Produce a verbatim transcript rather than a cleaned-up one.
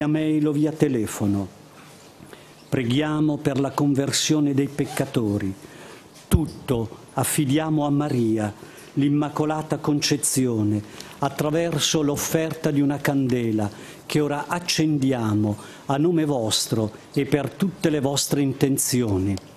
via mail o via telefono. Preghiamo per la conversione dei peccatori. Tutto affidiamo a Maria, l'Immacolata Concezione, attraverso l'offerta di una candela che ora accendiamo a nome vostro e per tutte le vostre intenzioni.